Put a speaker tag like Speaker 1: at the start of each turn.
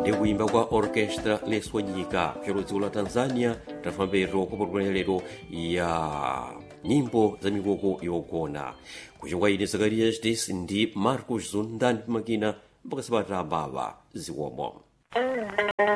Speaker 1: ndi kuimba kwa orchestra leswanyika kuchokera dziko la Tanzania tafambero kwa programu lero ya nyimbo za mikoko yogona kuchokera ine Zakarias Desi ndi Marcos Zundani makina mpaka sabata baba zikomo.